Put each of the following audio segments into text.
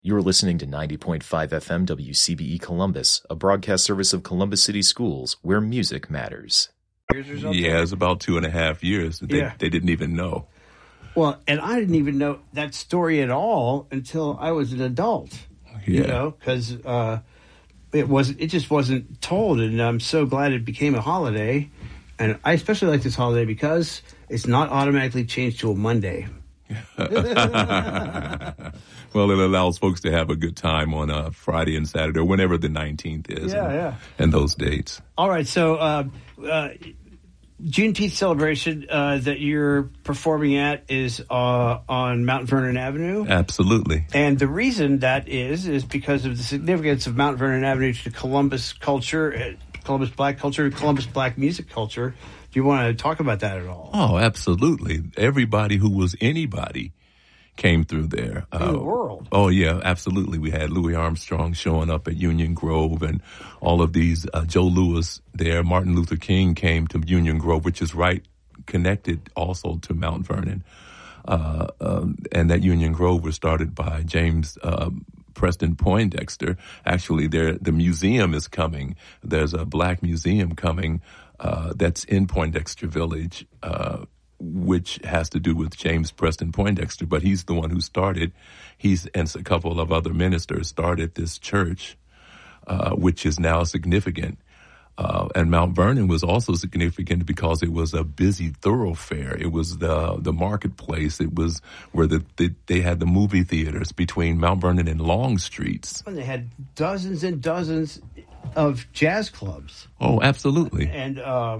You're listening to 90.5 FM WCBE Columbus, a broadcast service of Columbus City Schools, where music matters. Yeah, it's about 2.5 years. They didn't even know. Well, and I didn't even know that story at all until I was an adult. Yeah. You know, because it just wasn't told, and I'm so glad it became a holiday. And I especially like this holiday because it's not automatically changed to a Monday. Well, it allows folks to have a good time on Friday and Saturday, or whenever the 19th is. And those dates. All right, so Juneteenth celebration that you're performing at is on Mount Vernon Avenue? Absolutely. And the reason that is because of the significance of Mount Vernon Avenue to Columbus culture, Columbus Black culture, Columbus Black music culture. Do you want to talk about that at all? Oh, absolutely. Everybody who was anybody came through there. In the world. Oh, yeah, absolutely. We had Louis Armstrong showing up at Union Grove and all of these, Joe Louis there. Martin Luther King came to Union Grove, which is right connected also to Mount Vernon. And that Union Grove was started by James Preston Poindexter. Actually, the museum is coming. There's a black museum coming that's in Poindexter Village, which has to do with James Preston Poindexter, but he's the one who started. He's and a couple of other ministers started this church, which is now significant. And Mount Vernon was also significant because it was a busy thoroughfare. It was the marketplace. It was where they had the movie theaters between Mount Vernon and Long Streets. And they had dozens and dozens of jazz clubs. Oh, absolutely. And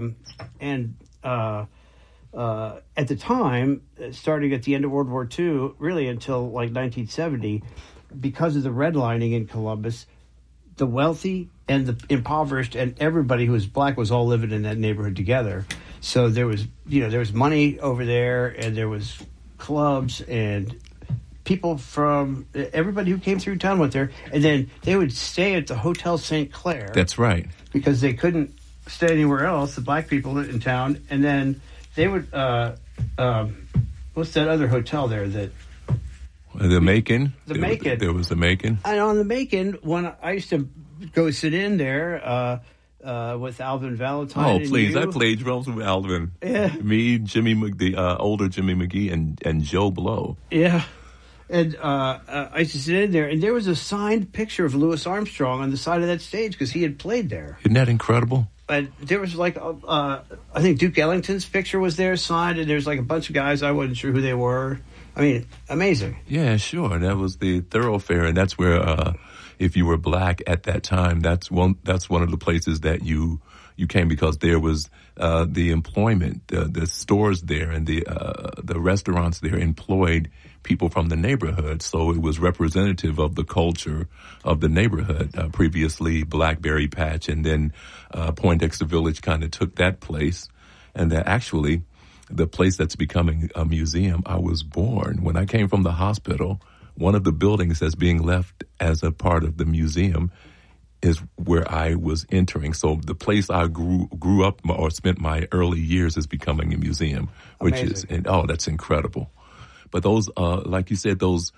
at the time, starting at the end of World War II, really until like 1970, because of the redlining in Columbus, the wealthy and the impoverished and everybody who was black was all living in that neighborhood together. So there was money over there, and there was clubs, and people from everybody who came through town went there. And then they would stay at the Hotel St. Clair. That's right. Because they couldn't stay anywhere else, the black people in town. And then they would, what's that other hotel there that? The Macon. The Macon. There was the Macon. And on the Macon, when I used to go sit in there with Alvin Valentine. Oh, please. I played drums with Alvin. Yeah. Me, Jimmy, the older Jimmy McGee, and Joe Blow. Yeah. And I used to sit in there, and there was a signed picture of Louis Armstrong on the side of that stage because he had played there. Isn't that incredible? And there was like, I think Duke Ellington's picture was there signed, and there's like a bunch of guys. I wasn't sure who they were. I mean, amazing. Yeah, sure. That was the thoroughfare, and that's where, if you were black at that time, that's one of the places that you came because there was the employment, the stores there, and the restaurants there employed people from the neighborhood, so it was representative of the culture of the neighborhood. Previously, Blackberry Patch, and then Poindexter Village kind of took that place, and actually, the place that's becoming a museum, I was born. When I came from the hospital, one of the buildings that's being left as a part of the museum is where I was entering. So the place I grew up or spent my early years is becoming a museum, which amazing. That's incredible. But those, like you said, those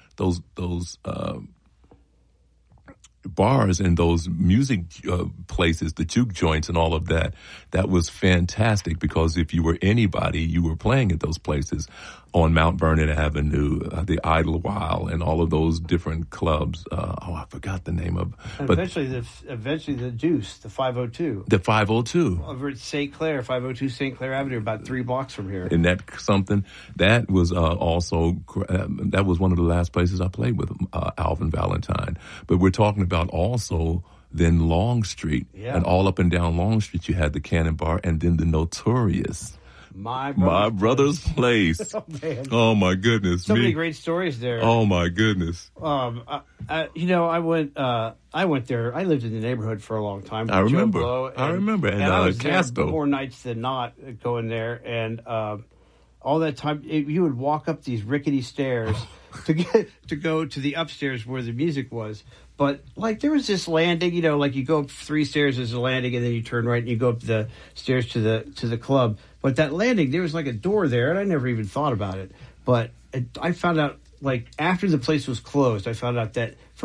bars and those music places, the juke joints and all of that, that was fantastic because if you were anybody, you were playing at those places on Mount Vernon Avenue, the Idlewild, and all of those different clubs. I forgot the name of. Eventually the Juice, the 502. The 502. Over at St. Clair, 502 St. Clair Avenue, about 3 blocks from here. And that something that was also that was one of the last places I played with Alvin Valentine. But we're talking about also then Long Street, and all up and down Long Street you had the Cannon Bar, and then the Notorious. My brother's place. Oh, man. Oh, my goodness. So many great stories there. Oh, my goodness. I went there. I lived in the neighborhood for a long time. I remember. And I was there more nights than not going there. And all that time, you would walk up these rickety stairs to go to the upstairs where the music was. But, like, there was this landing, like you go up 3 stairs, there's a landing, and then you turn right and you go up the stairs to the club. But that landing, there was like a door there, and I never even thought about it. But I found out, like, after the place was closed, I found out that